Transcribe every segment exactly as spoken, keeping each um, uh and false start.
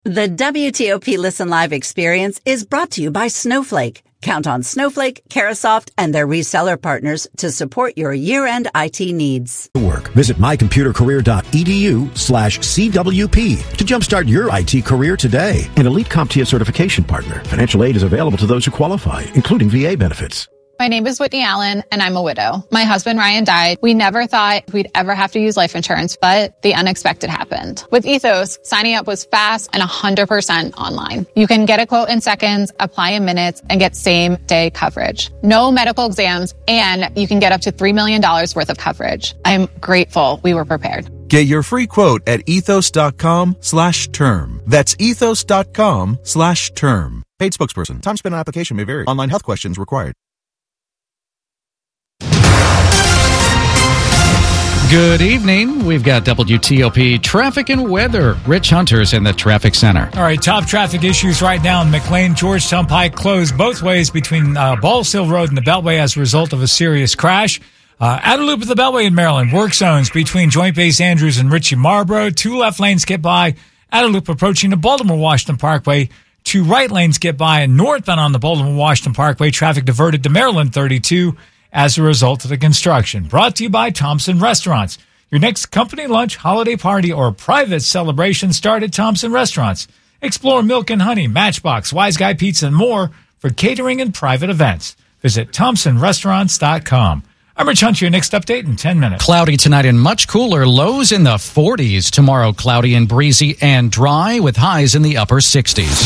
The W T O P Listen Live experience is brought to you by Snowflake. Count on Snowflake, Carahsoft, and their reseller partners to support your year-end I T needs. Work. Visit mycomputercareer.edu slash CWP to jumpstart your I T career today. An Elite CompTIA certification partner. Financial aid is available to those who qualify, including V A benefits. My name is Whitney Allen, and I'm a widow. My husband, Ryan, died. We never thought we'd ever have to use life insurance, but the unexpected happened. With Ethos, signing up was fast and one hundred percent online. You can get a quote in seconds, apply in minutes, and get same-day coverage. No medical exams, and you can get up to three million dollars worth of coverage. I'm grateful we were prepared. Get your free quote at ethos.com slash term. That's ethos.com slash term. Paid spokesperson. Time spent on application may vary. Online health questions required. Good evening. We've got W T O P traffic and weather. Rich Hunter's in the traffic center. All right, top traffic issues right now in McLean. Georgetown Pike closed both ways between uh, Balls Hill Road and the Beltway as a result of a serious crash. Uh, outer loop of the Beltway in Maryland. Work zones between Joint Base Andrews and Ritchie Marlboro. Two left lanes get by. Outer loop approaching the Baltimore-Washington Parkway. Two right lanes get by. And northbound on the Baltimore-Washington Parkway, traffic diverted to Maryland thirty-two. As a result of the construction. Brought to you by Thompson Restaurants. Your next company lunch, holiday party, or private celebration start at Thompson Restaurants. Explore Milk and Honey, Matchbox, Wise Guy Pizza, and more for catering and private events. Visit thompson restaurants dot com. I'm Rich Hunter, your next update in ten minutes. Cloudy tonight and much cooler. Lows in the forties. Tomorrow, cloudy and breezy and dry with highs in the upper sixties.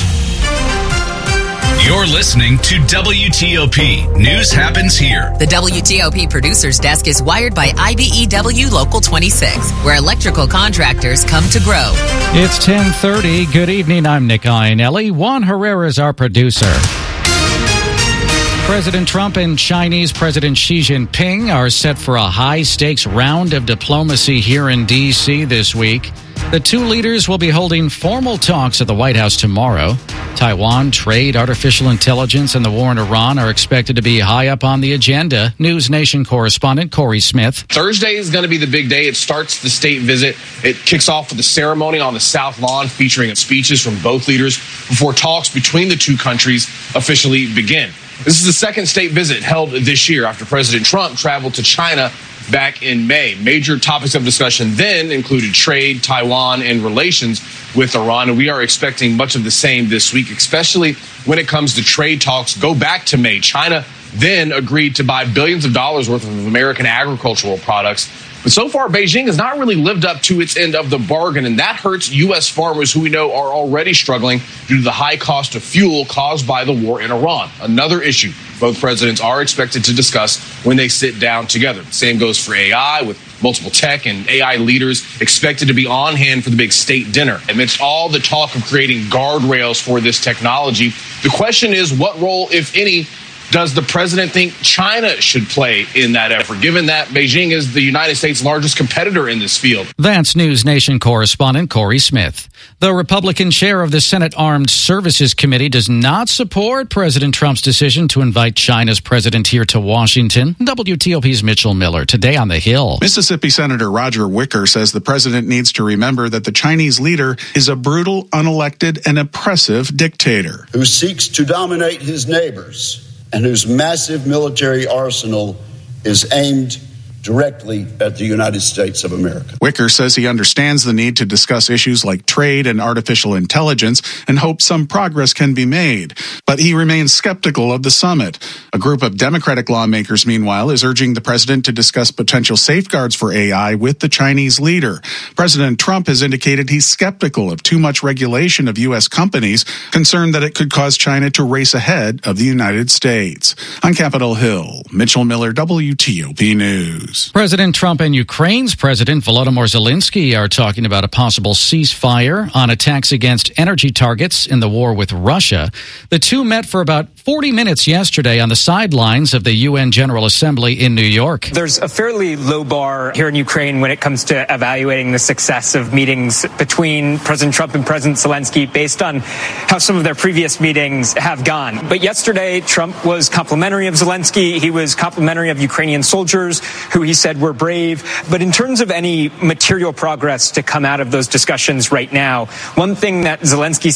You're listening to W T O P. News happens here. The W T O P producer's desk is wired by I B E W Local twenty-six, where electrical contractors come to grow. It's ten thirty. Good evening. I'm Nick Iannelli. Juan Herrera is our producer. President Trump and Chinese President Xi Jinping are set for a high-stakes round of diplomacy here in D C this week. The two leaders will be holding formal talks at the White House tomorrow. Taiwan, trade, artificial intelligence, and the war in Iran are expected to be high up on the agenda. News Nation correspondent Corey Smith. Thursday is going to be the big day. It starts the state visit. It kicks off with a ceremony on the South Lawn featuring speeches from both leaders before talks between the two countries officially begin. This is the second state visit held this year after President Trump traveled to China back in May. Major topics of discussion then included trade, Taiwan, and relations with Iran. And we are expecting much of the same this week, especially when it comes to trade talks. Go back to May. China then agreed to buy billions of dollars worth of American agricultural products. But so far, Beijing has not really lived up to its end of the bargain, and that hurts U S farmers who we know are already struggling due to the high cost of fuel caused by the war in Iran. Another issue both presidents are expected to discuss when they sit down together. Same goes for A I, with multiple tech and A I leaders expected to be on hand for the big state dinner. Amidst all the talk of creating guardrails for this technology, the question is, what role, if any, does the president think China should play in that effort, given that Beijing is the United States' largest competitor in this field? That's News Nation correspondent Corey Smith. The Republican chair of the Senate Armed Services Committee does not support President Trump's decision to invite China's president here to Washington. W T O P's Mitchell Miller today on the Hill. Mississippi Senator Roger Wicker says the president needs to remember that the Chinese leader is a brutal, unelected, and oppressive dictator who seeks to dominate his neighbors and whose massive military arsenal is aimed directly at the United States of America. Wicker says he understands the need to discuss issues like trade and artificial intelligence and hopes some progress can be made. But he remains skeptical of the summit. A group of Democratic lawmakers, meanwhile, is urging the president to discuss potential safeguards for A I with the Chinese leader. President Trump has indicated he's skeptical of too much regulation of U S companies, concerned that it could cause China to race ahead of the United States. On Capitol Hill, Mitchell Miller, W T O P News. President Trump and Ukraine's President Volodymyr Zelensky are talking about a possible ceasefire on attacks against energy targets in the war with Russia. The two met for about forty minutes yesterday on the sidelines of the U N General Assembly in New York. There's a fairly low bar here in Ukraine when it comes to evaluating the success of meetings between President Trump and President Zelensky based on how some of their previous meetings have gone. But yesterday, Trump was complimentary of Zelensky. He was complimentary of Ukrainian soldiers who He said we're brave. But in terms of any material progress to come out of those discussions right now, one thing that Zelensky